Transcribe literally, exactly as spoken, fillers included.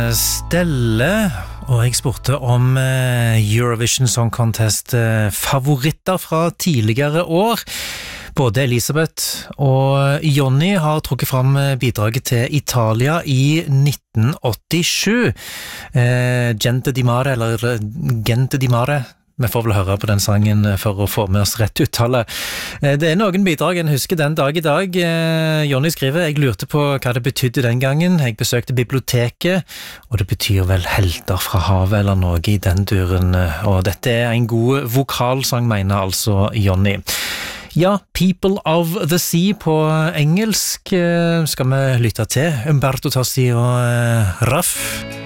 Stelle, og jeg spurte om Eurovision Song Contest favoritter fra tidligere år. Både Elisabeth og Jonny har trukket fram bidraget til Italia i nitten åttisju. Eh, Gente di Mare, eller Gente di Mare. Vi får vel høre på den sangen for å få med oss rett uttale. Det er noen bidrag en husker den dag i dag. Jonny skriver, jeg lurte på hva det betydde den gangen. Jeg besøkte biblioteket, og det betyr vel helter fra havet eller noe i den duren. Og dette er en god vokalsang, mener altså Jonny. Ja, People of the Sea på engelsk skal vi lytte til. Umberto Tozzi og Raff.